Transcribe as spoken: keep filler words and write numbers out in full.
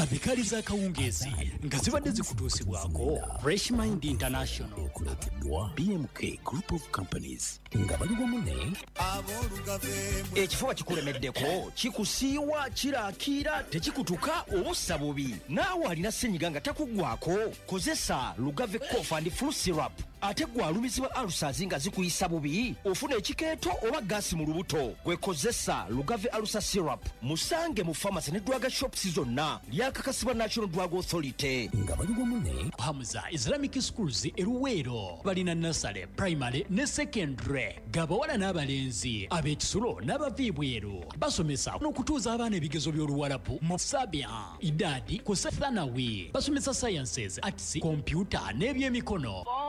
abikaliza akawungeezi nga zibadde zikutuusibwako Fresh Mind International B M K Group of Companies nga bali wamu ne ekifuba kikulemeddeko kikusiiwa kiraakira tekikutuka obussa bubi naawe alina ssenyiga nga takuggwako kozesa Lugave Cough and Flu Syrup ate gwe alumizibwa alusazi nga zikuyisa bubi ofuna ekikeeto oba gaasi mu lubuto gwekozesa Lugave Alusa Syrup musange mu pharmacy ne drug shops zonna lyakakasibwa National Drug Authority nga bali wamu ne Hamza Islamic Schools eruweero balina nursery primary ne secondary gabawala n'abalenzi ab'ekisulo n'abaviibweru basomesa n'okutuuza abaana ebigezo by'oluwalabu mu sabya idadi ku thanawi basomesa sciences arts computer n'ebyemikono